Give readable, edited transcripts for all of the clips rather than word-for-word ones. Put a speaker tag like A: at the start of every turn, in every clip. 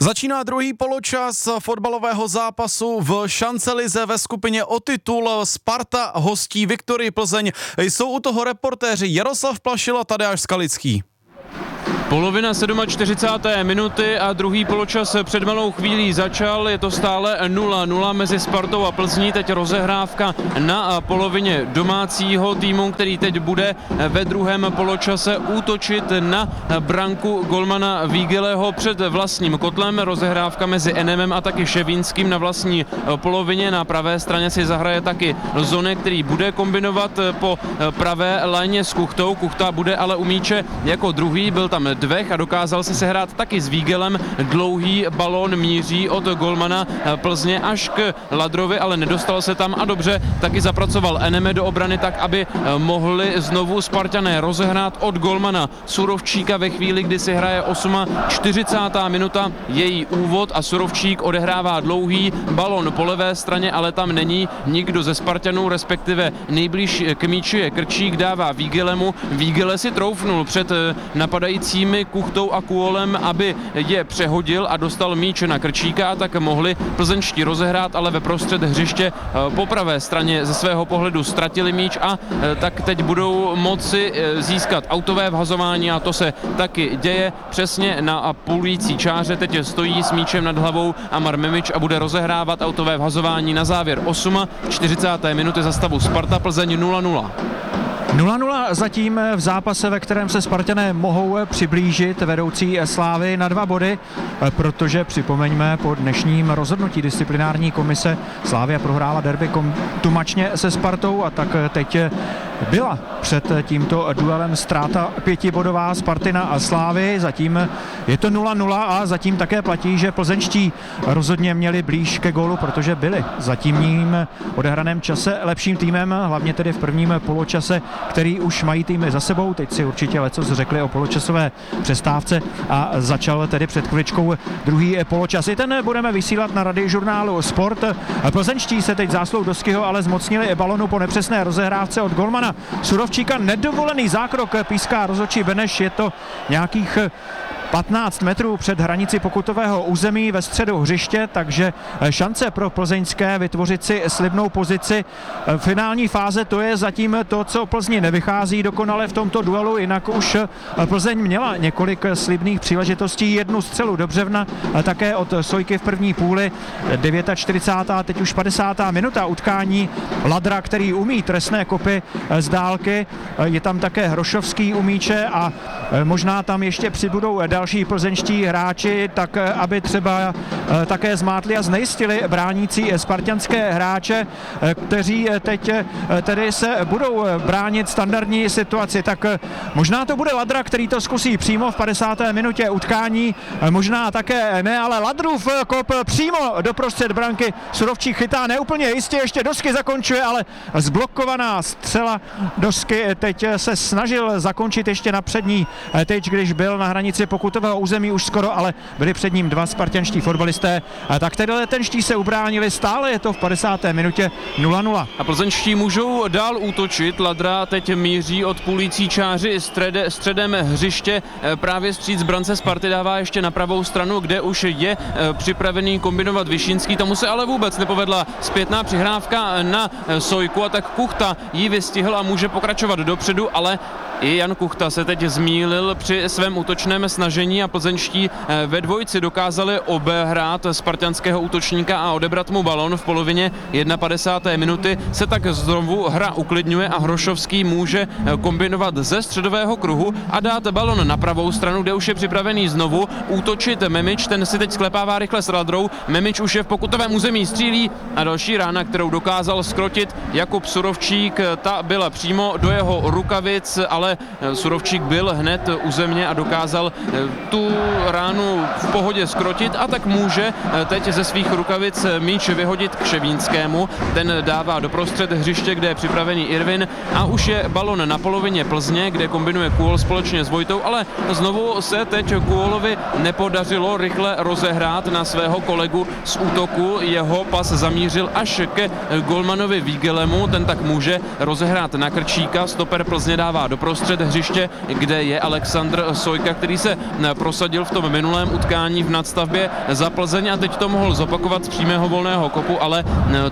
A: Začíná druhý poločas fotbalového zápasu v šancelize ve skupině o titul. Sparta hostí Viktorii Plzeň. Jsou u toho reportéři Jaroslav Plašil a Tadeáš Skalický.
B: Polovina 47. minuty a druhý poločas před malou chvílí začal. Je to stále 0-0 mezi Spartou a Plzní. Teď rozehrávka na polovině domácího týmu, který teď bude ve druhém poločase útočit na branku golmana Vígeleho před vlastním kotlem. Rozehrávka mezi Enemem a taky Ševínským na vlastní polovině. Na pravé straně si zahraje taky Zone, který bude kombinovat po pravé léně s Kuchtou. Kuchta bude ale u míče jako druhý, byl tam dvech a dokázal si sehrát taky s Vígelem. Dlouhý balón míří od golmana Plzně až k Ladrovi, ale nedostal se tam a dobře taky zapracoval Eneme do obrany tak, aby mohli znovu Spartané rozehrát od golmana Surovčíka ve chvíli, kdy si hraje 48. minuta její úvod a Surovčík odehrává dlouhý balón po levé straně, ale tam není nikdo ze Spartanů, respektive nejblíž k míči je Krčík, dává Vígelemu. Vígele si troufnul před napadajícími Kuchtou a Kuolem, aby je přehodil a dostal míč na Krčíka, a tak mohli plzeňští rozehrát, ale ve prostřed hřiště po pravé straně ze svého pohledu ztratili míč a tak teď budou moci získat autové vhazování a to se taky děje přesně na půlící čáře. Teď stojí s míčem nad hlavou Amar Memič a bude rozehrávat autové vhazování na závěr 40. minuty za stavu Sparta Plzeň 0-0.
C: 0-0 zatím v zápase, ve kterém se Spartané mohou přiblížit vedoucí Slávy na 2 body, protože připomeňme, po dnešním rozhodnutí disciplinární komise Slavia prohrála derby kontumačně se Spartou a tak teď byla před tímto duelem ztráta 5bodová Sparty na Slávy. Zatím je to 0-0 a zatím také platí, že plzeňští rozhodně měli blíž ke gólu, protože byli zatímním odehraném čase lepším týmem, hlavně tedy v prvním poločase, který už mají týmy za sebou. Teď si určitě lecos řekli o poločasové přestávce a začal tedy před chviličkou druhý poločas. I ten budeme vysílat na radiožurnálu Sport. Plzeňští se teď zásluhou Doskyho ale zmocnili balonu po nepřesné rozehrávce od golmana Surovčíka. Nedovolený zákrok, píská rozhodčí Beneš, je to nějakých 15 metrů před hranici pokutového území ve středu hřiště, takže šance pro plzeňské vytvořit si slibnou pozici. Finální fáze, to je zatím to, co Plzni nevychází dokonale v tomto duelu, jinak už Plzeň měla několik slibných příležitostí, jednu střelu do břevna, také od Sojky v první půli, 49. teď už 50. minuta utkání. Ladra, který umí trestné kopy z dálky, je tam také Hrošovský u míče a možná tam ještě přibudou další plzeňští hráči, tak aby třeba také zmátli a znejistili bránící spartanské hráče, kteří teď tedy se budou bránit standardní situaci. Tak možná to bude Ladra, který to zkusí přímo v 50. minutě utkání, možná také ne, ale Ladrův kop přímo do prostřed branky. Surovčík chytá neúplně jistě, ještě Dosky zakončuje, ale zblokovaná střela Dosky teď se snažil zakončit ještě na přední tyč, když byl na hranici pokutového území už skoro, ale byli před ním dva spartanští fotbalisté. Tak tedy letenští se ubránili, stále je to v 50. minutě 0-0.
B: A plzeňští můžou dál útočit. Ladra teď míří od půlící čáři středem hřiště právě stříc brance Sparty, dává ještě na pravou stranu, kde už je připravený kombinovat Višinský. Tomu se ale vůbec nepovedla zpětná přihrávka na Sojku a tak Kuchta ji vystihl a může pokračovat dopředu, ale i Jan Kuchta se teď zmýlil při svém útočném snažení a plzeňští ve dvojici dokázali obehrát spartanského útočníka a odebrat mu balon. V polovině 51. minuty se tak znovu hra uklidňuje a Hrošovský může kombinovat ze středového kruhu a dát balon na pravou stranu, kde už je připravený znovu útočit Memič. Ten si teď sklepává rychle s Ladrou. Memič už je v pokutovém území, střílí a další rána, kterou dokázal skrotit Jakub Surovčík, ta byla přímo do jeho rukavic, ale Surovčík byl hned u země a dokázal tu ránu v pohodě skrotit a tak může teď ze svých rukavic míč vyhodit k Ševínskému. Ten dává do prostřed hřiště, kde je připravený Irvin a už je balon na polovině Plzně, kde kombinuje Kuol společně s Vojtou, ale znovu se teď Kuolovi nepodařilo rychle rozehrát na svého kolegu z útoku. Jeho pas zamířil až ke golmanovi Vígelemu, ten tak může rozehrát na Krčíka, stoper Plzně dává do prostřed uprostřed hřiště, kde je Alexandr Sojka, který se prosadil v tom minulém utkání v nadstavbě za Plzeň a teď to mohl zopakovat z přímého volného kopu, ale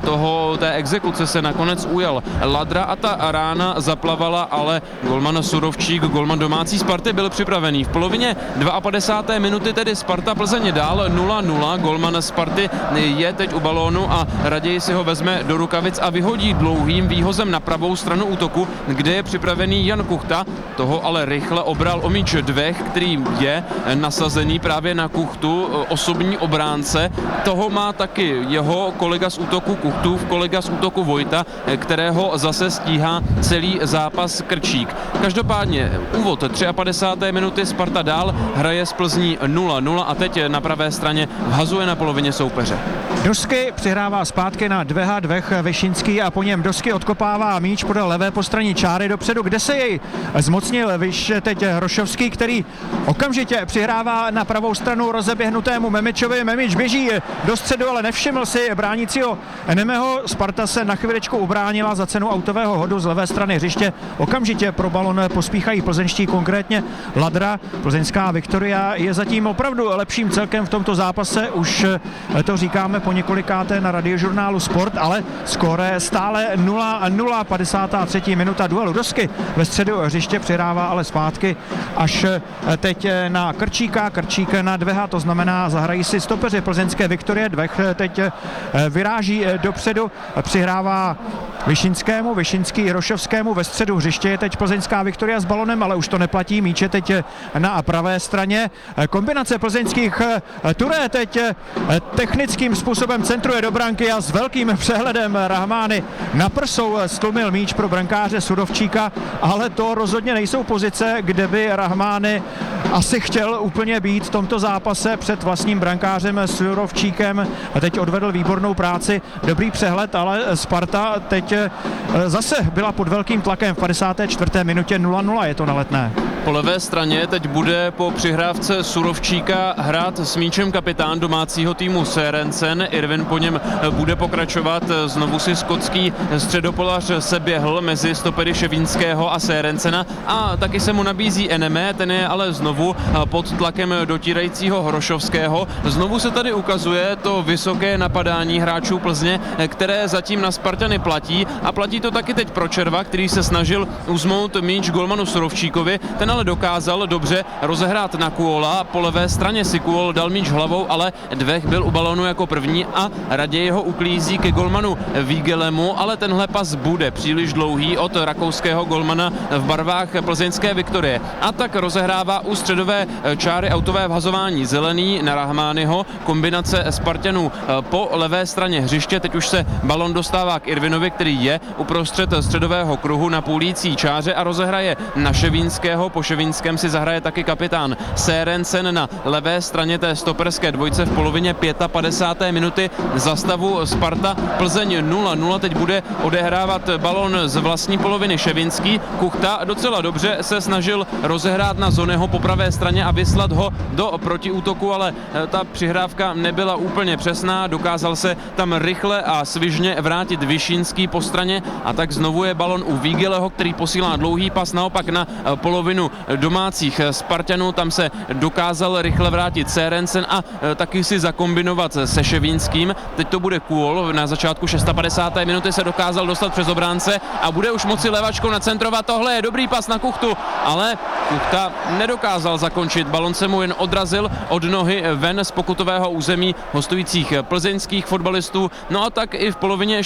B: té exekuce se nakonec ujal Ladra a ta rána zaplavala, ale golman Surovčík, golman domácí Sparty, byl připravený. V polovině 52. minuty tedy Sparta Plzeň dál 0-0. Golman Sparty je teď u balónu a raději si ho vezme do rukavic a vyhodí dlouhým výhozem na pravou stranu útoku, kde je připravený Jan Kuchta. Toho ale rychle obral o míč Dvech, který je nasazený právě na Kuchtu, osobní obránce. Toho má taky jeho kolega z útoku Kuchtův, kolega z útoku Vojta, kterého zase stíhá celý zápas Krčík. Každopádně úvod 53. minuty, Sparta dál hraje s Plzní 0-0 a teď na pravé straně vhazuje na polovině soupeře.
C: Dosky přihrává zpátky na Dveha, Dvech Višinský a po něm Dosky odkopává míč podél levé postraní čáry dopředu, kde se jej zmocnil teď Hrošovský, který okamžitě přihrává na pravou stranu rozeběhnutému Memičovi. Memič běží do středu, ale nevšiml si bránícího Enemeho. Sparta se na chviličku ubránila za cenu autového hodu z levé strany hřiště. Okamžitě pro balon pospíchají plzeňští, konkrétně Ladra. Plzeňská Viktoria je zatím opravdu lepším celkem v tomto zápase. Už to říkáme po několikáté na radiožurnálu Sport, ale skóre stále 0-0, 53. minuta duelu. Dosky ve středu hřiště přihrává ale zpátky až teď na Krčíka, Krčík na Dveha, to znamená zahrají si stopeři plzeňské Viktorie. Dvech teď vyráží dopředu, přihrává Višinskému, Višinský Hrošovskému, ve středu hřiště je teď plzeňská Viktoria s balonem, ale už to neplatí, míč je teď na pravé straně. Kombinace plzeňských, Turé teď technickým způsobem centruje do branky a s velkým přehledem Rahmány na prsou stlumil míč pro brankáře Surovčíka, ale to rozhodně nejsou pozice, kde by Rahmány asi chtěl úplně být v tomto zápase před vlastním brankářem Surovčíkem. Teď odvedl výbornou práci, dobrý přehled, ale Sparta teď zase byla pod velkým tlakem v 54. minutě 0-0, je to na Letné.
B: Po levé straně teď bude po přihrávce Surovčíka hrát s míčem kapitán domácího týmu Sérencen. Irvin po něm bude pokračovat. Znovu si skotský středopolař se běhl mezi stopery Ševínského a Sérencena a taky se mu nabízí Eneme, ten je ale znovu pod tlakem dotírajícího Hrošovského. Znovu se tady ukazuje to vysoké napadání hráčů Plzně, které zatím na Spartany platí a platí to taky teď pro Červa, který se snažil uzmout míč golmanu Surovčíkovi. Ten ale dokázal dobře rozehrát na Kuola. Po levé straně si Kuol dal míč hlavou, ale Dvech byl u balónu jako první a raději ho uklízí ke golmanu Vígelemu, ale tenhle pas bude příliš dlouhý od rakouského golmana v barvách plzeňské Viktorie. A tak rozehrává u středové čáry autové vhazování Zelený na Rahmányho. Kombinace Spartanů po levé straně hřiště. Teď už se balon dostává k Irvinovi, který je uprostřed středového kruhu na půlící čáře a rozehraje na Ševínského. Po Ševínském si zahraje taky kapitán Sérencen na levé straně té stoperské dvojce v polovině 55. minuty za stavu Sparta Plzeň 0-0. Teď bude odehrávat balon z vlastní poloviny Ševínský. Kuchta docela dobře se snažil rozehrát na Zoneho po pravé straně a vyslat ho do protiútoku, ale ta přihrávka nebyla úplně přesná. Dokázal se tam rychle a svižně vrátit Višinský po straně a tak znovu je balon u Vígeleho, který posílá dlouhý pas naopak na polovinu domácích Spartanů. Tam se dokázal rychle vrátit Sérencen a taky si zakombinovat se Ševínským. Teď to bude Kuol, na začátku 56. minuty se dokázal dostat přes obránce a bude už moci levačkou nacentrovat. Tohle je dobrý pas na Kuchtu, ale Kuchta nedokázal zakončit. Balon se mu jen odrazil od nohy ven z pokutového území hostujících plzeňských fotbalistů. No a tak i v polovině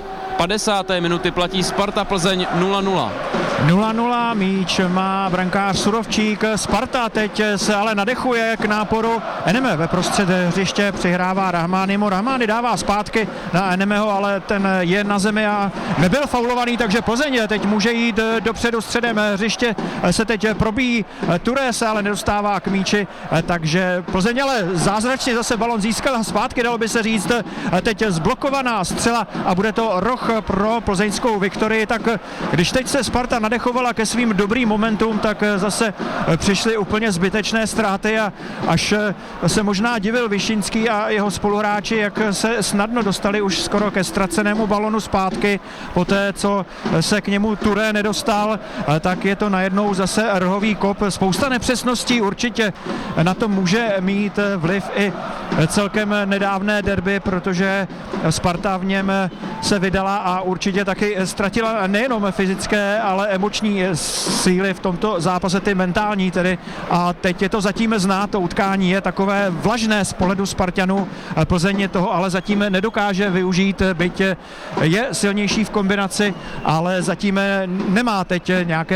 B: 56. minuty platí Sparta Plzeň 0-0.
C: 0-0, míč má brankář Surovčík. Sparta teď se ale nadechuje k náporu. Eneme ve prostřed hřiště přihrává Rahmánymu. Rahmány dává zpátky na Enemeho, ale ten je na zemi a nebyl faulovaný, takže Plzeň teď může jít dopředu středem hřiště. Se teď probíjí, Turé se ale nedostává k míči, takže Plzeň ale zázračně zase balon získala zpátky, dalo by se říct. Teď zblokovaná střela a bude to roh pro plzeňskou Viktorii. Tak když teď se Sparta nadechovala ke svým dobrým momentům, tak zase přišly úplně zbytečné ztráty a až se možná divil Vyšinský a jeho spoluhráči, jak se snadno dostali už skoro ke ztracenému balonu zpátky. Poté, co se k němu Touré nedostal, tak je to najednou zase rohový kop. Spousta nepřesností, určitě na to může mít vliv i celkem nedávné derby, protože Sparta v něm se vydala a určitě taky ztratila nejenom fyzické, ale emoční síly v tomto zápase, ty mentální tedy. A teď je to zatím znát, to utkání je takové vlažné z pohledu Spartanů. Plzeň toho ale zatím nedokáže využít, byť je silnější v kombinaci, ale zatím nemá teď nějaké